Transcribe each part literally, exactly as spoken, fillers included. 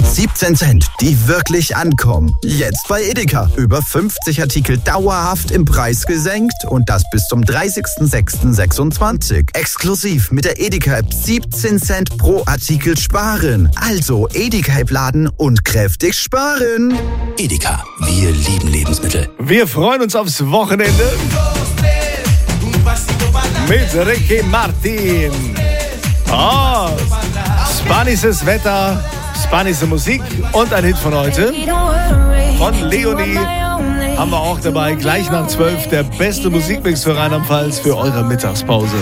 siebzehn Cent, die wirklich ankommen. Jetzt bei Edeka. Über fünfzig Artikel dauerhaft im Preis gesenkt und das bis zum dreißigsten sechsten sechsundzwanzig. Exklusiv mit der Edeka-App siebzehn Cent pro Artikel sparen. Also Edeka-App laden und kräftig sparen. Edeka, wir lieben Lebensmittel. Wir freuen uns aufs Wochenende mit Ricky Martin. Oh, spanisches Wetter, spanische Musik und ein Hit von heute. Von Leonie haben wir auch dabei. Gleich nach zwölf der beste Musikmix für Rheinland-Pfalz für eure Mittagspause.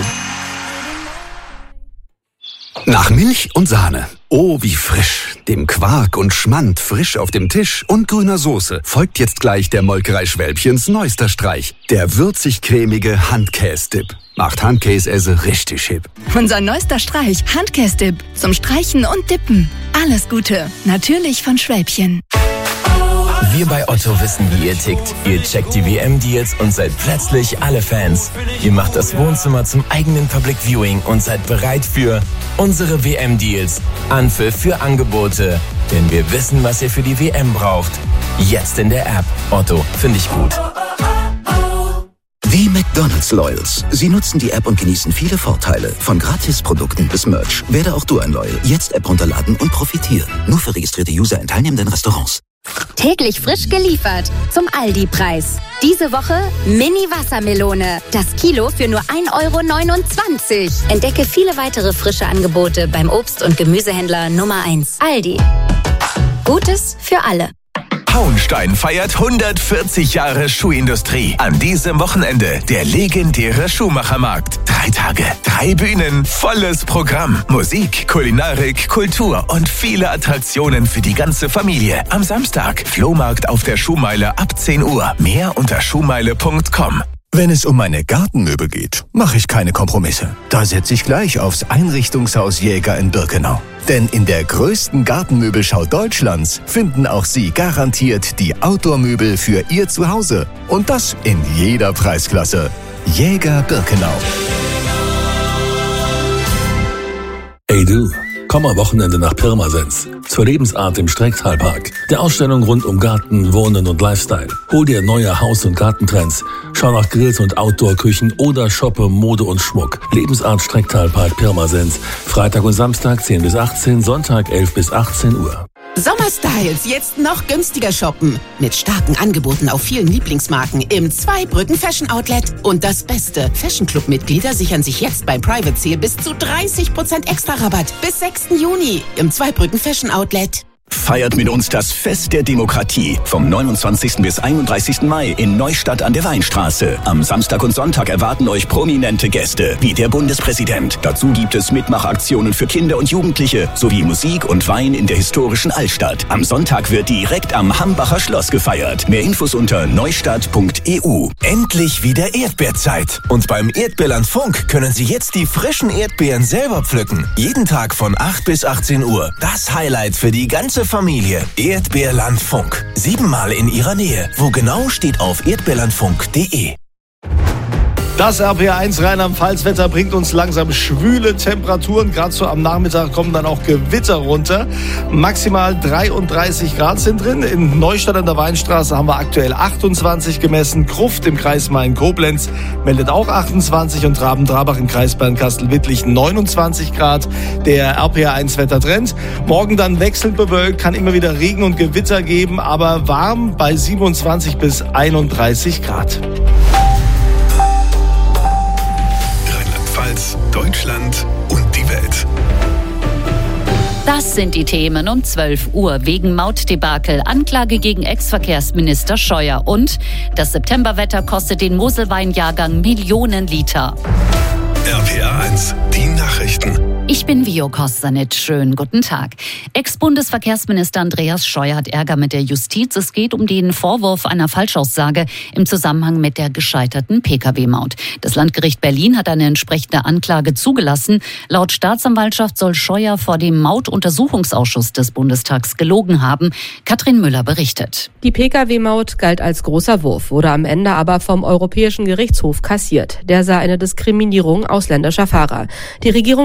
Nach Milch und Sahne. Oh, wie frisch. Dem Quark und Schmand frisch auf dem Tisch und grüner Soße folgt jetzt gleich der Molkerei Schwälbchens neuester Streich. Der würzig-cremige Handkäse-Dip. Macht Handkäse richtig hip. Unser neuester Streich, Handkäse-Dip. Zum Streichen und Dippen. Alles Gute. Natürlich von Schwälbchen. Wir bei Otto wissen, wie ihr tickt. Ihr checkt die W M-Deals und seid plötzlich alle Fans. Ihr macht das Wohnzimmer zum eigenen Public Viewing und seid bereit für unsere W M-Deals. Anpfiff für Angebote. Denn wir wissen, was ihr für die W M braucht. Jetzt in der App. Otto, finde ich gut. Wie McDonald's Loyals. Sie nutzen die App und genießen viele Vorteile. Von Gratisprodukten bis Merch. Werde auch du ein Loyal. Jetzt App runterladen und profitieren. Nur für registrierte User in teilnehmenden Restaurants. Täglich frisch geliefert zum Aldi-Preis. Diese Woche Mini-Wassermelone. Das Kilo für nur ein Euro neunundzwanzig. Entdecke viele weitere frische Angebote beim Obst- und Gemüsehändler Nummer eins. Aldi. Gutes für alle. Hauenstein feiert hundertvierzig Jahre Schuhindustrie. An diesem Wochenende der legendäre Schuhmachermarkt. Drei Tage, drei Bühnen, volles Programm. Musik, Kulinarik, Kultur und viele Attraktionen für die ganze Familie. Am Samstag Flohmarkt auf der Schuhmeile ab zehn Uhr. Mehr unter schuhmeile punkt com. Wenn es um meine Gartenmöbel geht, mache ich keine Kompromisse. Da setze ich gleich aufs Einrichtungshaus Jäger in Birkenau. Denn in der größten Gartenmöbelschau Deutschlands finden auch Sie garantiert die Outdoor-Möbel für Ihr Zuhause. Und das in jeder Preisklasse. Jäger Birkenau. Hey du, komm am Wochenende nach Pirmasens zur Lebensart im Strecktalpark. Der Ausstellung rund um Garten, Wohnen und Lifestyle. Hol dir neue Haus- und Gartentrends. Schau nach Grills und Outdoor-Küchen oder shoppe Mode und Schmuck. Lebensart Strecktalpark Pirmasens. Freitag und Samstag zehn bis achtzehn, Sonntag elf bis achtzehn Uhr. Sommerstyles jetzt noch günstiger shoppen. Mit starken Angeboten auf vielen Lieblingsmarken im Zweibrücken Fashion Outlet. Und das Beste, Fashion Club Mitglieder sichern sich jetzt beim Private Sale bis zu dreißig Prozent extra Rabatt. Bis sechsten Juni im Zweibrücken Fashion Outlet. Feiert mit uns das Fest der Demokratie vom neunundzwanzigsten bis einunddreißigsten Mai in Neustadt an der Weinstraße. Am Samstag und Sonntag erwarten euch prominente Gäste wie der Bundespräsident. Dazu gibt es Mitmachaktionen für Kinder und Jugendliche sowie Musik und Wein in der historischen Altstadt. Am Sonntag wird direkt am Hambacher Schloss gefeiert. Mehr Infos unter neustadt punkt e u. Endlich wieder Erdbeerzeit. Und beim Erdbeerland Funk können Sie jetzt die frischen Erdbeeren selber pflücken. Jeden Tag von acht bis achtzehn Uhr. Das Highlight für die ganze Familie. Erdbeerland Funk. Siebenmal in Ihrer Nähe. Wo genau, steht auf erdbeerlandfunk punkt de. Das R P R eins Rheinland-Pfalz-Wetter bringt uns langsam schwüle Temperaturen. Gerade so am Nachmittag kommen dann auch Gewitter runter. Maximal dreiunddreißig Grad sind drin. In Neustadt an der Weinstraße haben wir aktuell achtundzwanzig gemessen. Gruft im Kreis Main-Koblenz meldet auch achtundzwanzig und Traben-Trabach im Kreis Bernkastel-Wittlich neunundzwanzig Grad. Der R P R eins Wettertrend. Morgen dann wechselnd bewölkt, kann immer wieder Regen und Gewitter geben, aber warm bei siebenundzwanzig bis einunddreißig Grad. Deutschland und die Welt. Das sind die Themen um zwölf Uhr. Wegen Mautdebakel, Anklage gegen Ex-Verkehrsminister Scheuer und das Septemberwetter kostet den Moselweinjahrgang Millionen Liter. R P R eins, die Nachrichten. Ich bin Vio Kostanitsch. Schönen guten Tag. Ex-Bundesverkehrsminister Andreas Scheuer hat Ärger mit der Justiz. Es geht um den Vorwurf einer Falschaussage im Zusammenhang mit der gescheiterten Pkw Maut. Das Landgericht Berlin hat eine entsprechende Anklage zugelassen. Laut Staatsanwaltschaft soll Scheuer vor dem Mautuntersuchungsausschuss des Bundestags gelogen haben. Katrin Müller berichtet. Die Pkw Maut galt als großer Wurf, wurde am Ende aber vom Europäischen Gerichtshof kassiert. Der sah eine Diskriminierung ausländischer Fahrer. Die Regierung musste die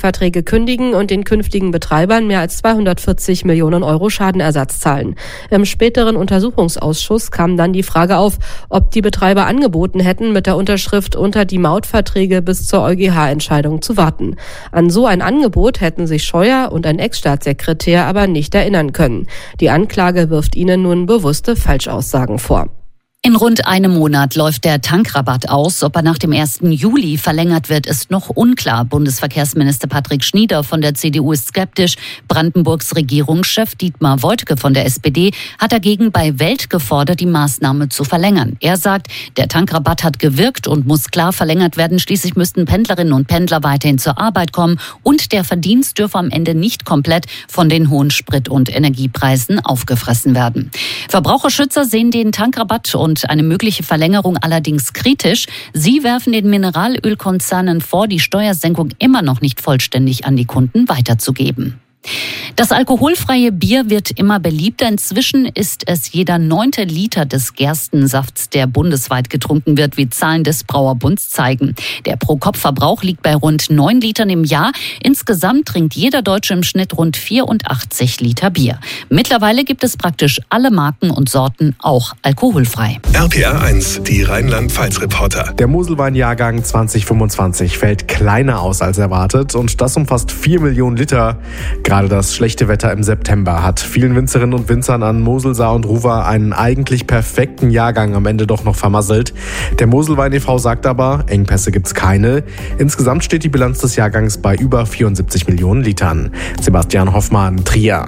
Mietverträge kündigen und den künftigen Betreibern mehr als zweihundertvierzig Millionen Euro Schadenersatz zahlen. Im späteren Untersuchungsausschuss kam dann die Frage auf, ob die Betreiber angeboten hätten, mit der Unterschrift unter die Mautverträge bis zur EuGH-Entscheidung zu warten. An so ein Angebot hätten sich Scheuer und ein Ex-Staatssekretär aber nicht erinnern können. Die Anklage wirft ihnen nun bewusste Falschaussagen vor. In rund einem Monat läuft der Tankrabatt aus. Ob er nach dem ersten Juli verlängert wird, ist noch unklar. Bundesverkehrsminister Patrick Schnieder von der C D U ist skeptisch. Brandenburgs Regierungschef Dietmar Woidke von der S P D hat dagegen bei Welt gefordert, die Maßnahme zu verlängern. Er sagt, der Tankrabatt hat gewirkt und muss klar verlängert werden. Schließlich müssten Pendlerinnen und Pendler weiterhin zur Arbeit kommen und der Verdienst dürfe am Ende nicht komplett von den hohen Sprit- und Energiepreisen aufgefressen werden. Verbraucherschützer sehen den Tankrabatt und und eine mögliche Verlängerung allerdings kritisch. Sie werfen den Mineralölkonzernen vor, die Steuersenkung immer noch nicht vollständig an die Kunden weiterzugeben. Das alkoholfreie Bier wird immer beliebter. Inzwischen ist es jeder neunte Liter des Gerstensafts, der bundesweit getrunken wird, wie Zahlen des Brauerbunds zeigen. Der Pro-Kopf-Verbrauch liegt bei rund neun Litern im Jahr. Insgesamt trinkt jeder Deutsche im Schnitt rund vierundachtzig Liter Bier. Mittlerweile gibt es praktisch alle Marken und Sorten auch alkoholfrei. R P R eins, die Rheinland-Pfalz-Reporter. Der Moselwein-Jahrgang zwanzig fünfundzwanzig fällt kleiner aus als erwartet und das um fast vier Millionen Liter. Gerade das schlechte Wetter im September hat vielen Winzerinnen und Winzern an Mosel, Saar und Ruwer einen eigentlich perfekten Jahrgang am Ende doch noch vermasselt. Der Moselwein e V sagt aber, Engpässe gibt's keine. Insgesamt steht die Bilanz des Jahrgangs bei über vierundsiebzig Millionen Litern. Sebastian Hoffmann, Trier.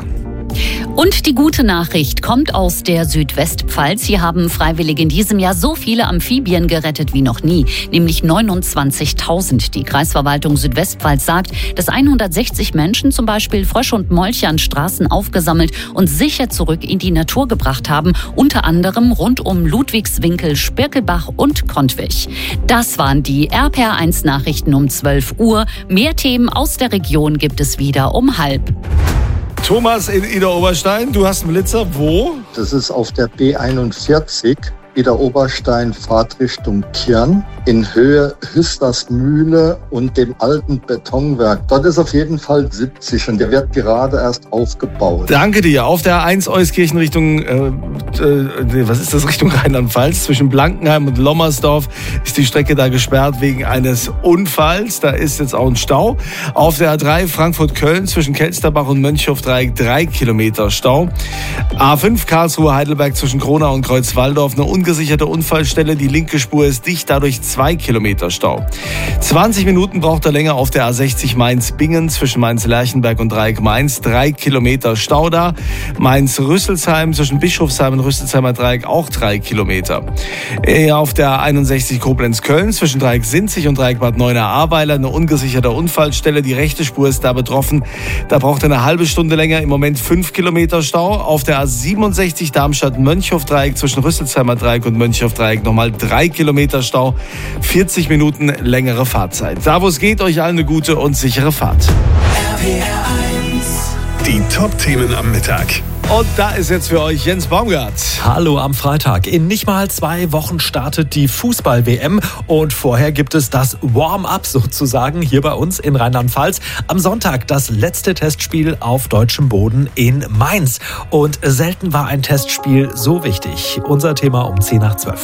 Und die gute Nachricht kommt aus der Südwestpfalz. Hier haben Freiwillige in diesem Jahr so viele Amphibien gerettet wie noch nie, nämlich neunundzwanzigtausend. Die Kreisverwaltung Südwestpfalz sagt, dass hundertsechzig Menschen zum Beispiel Frösche und Molche an Straßen aufgesammelt und sicher zurück in die Natur gebracht haben, unter anderem rund um Ludwigswinkel, Spirkelbach und Kontwig. Das waren die R P R eins Nachrichten um zwölf Uhr. Mehr Themen aus der Region gibt es wieder um halb. Thomas in Idar-Oberstein, du hast einen Blitzer. Wo? Das ist auf der B einundvierzig, Idar-Oberstein, Fahrtrichtung Kirn, in Höhe Hüstersmühle und dem alten Betonwerk. Dort ist auf jeden Fall siebzig und der wird gerade erst aufgebaut. Danke dir. Auf der A eins Euskirchen Richtung, äh, äh, was ist das, Richtung Rheinland-Pfalz, zwischen Blankenheim und Lommersdorf ist die Strecke da gesperrt wegen eines Unfalls. Da ist jetzt auch ein Stau. Auf der A drei Frankfurt-Köln zwischen Kelsterbach und Mönchhof-Dreieck drei Kilometer Stau. A fünf Karlsruhe-Heidelberg zwischen Kronau und Kreuzwaldorf eine ungesicherte Unfallstelle. Die linke Spur ist dicht, dadurch zwei Kilometer Stau. zwanzig Minuten braucht er länger auf der A sechzig Mainz-Bingen zwischen Mainz-Lerchenberg und Dreieck-Mainz. drei Kilometer Stau da. Mainz-Rüsselsheim zwischen Bischofsheim und Rüsselsheimer Dreieck auch drei Kilometer. Auf der A einundsechzig Koblenz-Köln zwischen Dreieck-Sinzig und Dreieck-Bad Neuenahr-Ahrweiler eine ungesicherte Unfallstelle. Die rechte Spur ist da betroffen. Da braucht er eine halbe Stunde länger. Im Moment fünf Kilometer Stau. Auf der A siebenundsechzig Darmstadt-Mönchhof-Dreieck zwischen Rüsselsheimer Dreieck und Mönchhof-Dreieck nochmal drei Kilometer Stau. vierzig Minuten längere Fahrzeit. Da wo es geht, euch allen eine gute und sichere Fahrt. R P R eins. Die Top-Themen am Mittag. Und da ist jetzt für euch Jens Baumgart. Hallo am Freitag. In nicht mal zwei Wochen startet die Fußball-W M und vorher gibt es das Warm-up sozusagen hier bei uns in Rheinland-Pfalz. Am Sonntag das letzte Testspiel auf deutschem Boden in Mainz. Und selten war ein Testspiel so wichtig. Unser Thema um zehn nach zwölf.